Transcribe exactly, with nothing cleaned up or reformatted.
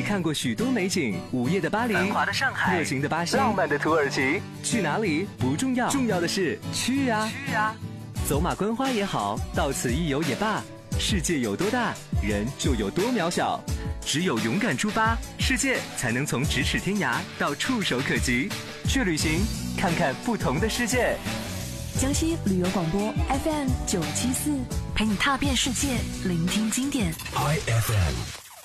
你看过许多美景，午夜的巴黎， 繁华的上海， 热情的巴西， 浪漫的土耳其。 去哪里不重要，重要的是去啊！ 去啊！ 走马观花也好，到此一游也罢，世界有多大，人就有多渺小。只有勇敢出发，世界才能从咫尺天涯到触手可及。去旅行，看看不同的世界。 江西旅游广播 F M 九七四，陪你踏遍世界，聆听经典。 I F M。